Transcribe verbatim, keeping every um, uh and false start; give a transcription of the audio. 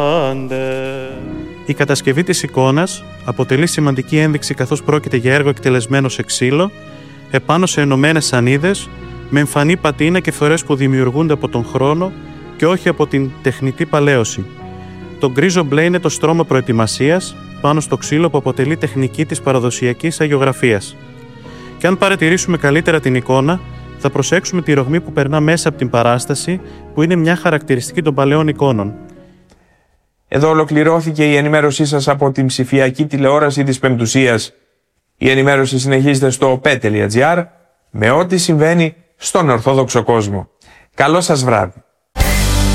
Η κατασκευή της εικόνας αποτελεί σημαντική ένδειξη καθώς πρόκειται για έργο εκτελεσμένο σε ξύλο, επάνω σε ενωμένες σανίδες, με εμφανή πατίνα και φορές που δημιουργούνται από τον χρόνο και όχι από την τεχνητή παλαίωση. Το γκρίζο μπλε είναι το στρώμα προετοιμασίας πάνω στο ξύλο που αποτελεί τεχνική της παραδοσιακής αγιογραφίας. Και αν παρατηρήσουμε καλύτερα την εικόνα, θα προσέξουμε τη ρογμή που περνά μέσα από την παράσταση, που είναι μια χαρακτηριστική των παλαιών εικόνων. Εδώ ολοκληρώθηκε η ενημέρωσή σας από την ψηφιακή τηλεόραση της Πεμπτουσίας. Η ενημέρωση συνεχίζεται στο πε τελεία τζι άρ με ό,τι συμβαίνει στον Ορθόδοξο κόσμο. Καλό σας βράδυ.